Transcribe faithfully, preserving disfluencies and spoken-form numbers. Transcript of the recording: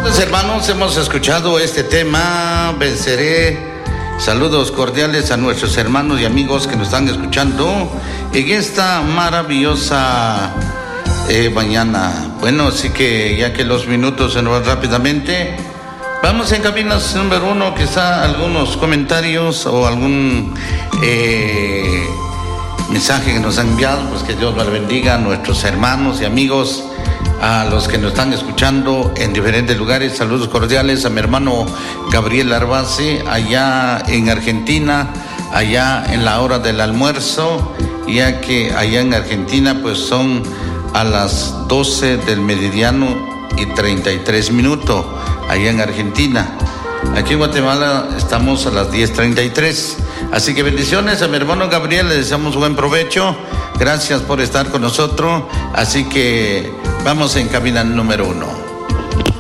Hermanos, hemos escuchado este tema, venceré. Saludos cordiales a nuestros hermanos y amigos que nos están escuchando en esta maravillosa eh, mañana. Bueno, así que ya que los minutos se nos van rápidamente, vamos en cabinas número uno, quizá algunos comentarios o algún eh, mensaje que nos han enviado, pues que Dios los bendiga a nuestros hermanos y amigos, a los que nos están escuchando en diferentes lugares. Saludos cordiales a mi hermano Gabriel Arbace, allá en Argentina, allá en la hora del almuerzo, ya que allá en Argentina pues son a las doce del meridiano y treinta y tres minutos, allá en Argentina. Aquí en Guatemala estamos a las diez treinta y tres. Así que bendiciones a mi hermano Gabriel, le deseamos buen provecho. Gracias por estar con nosotros. Así que vamos en cabina número uno.